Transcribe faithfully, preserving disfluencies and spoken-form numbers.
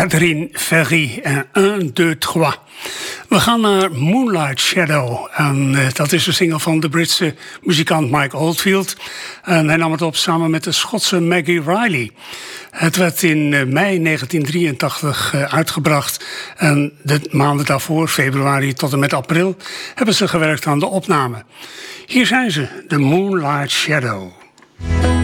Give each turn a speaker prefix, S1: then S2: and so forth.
S1: Catherine Ferry en un, deux, trois. We gaan naar Moonlight Shadow. En uh, dat is een single van de Britse muzikant Mike Oldfield. En hij nam het op samen met de Schotse Maggie Riley. Het werd in uh, mei negentien drieëntachtig uh, uitgebracht. En de maanden daarvoor, februari tot en met april, hebben ze gewerkt aan de opname. Hier zijn ze, de Moonlight Shadow.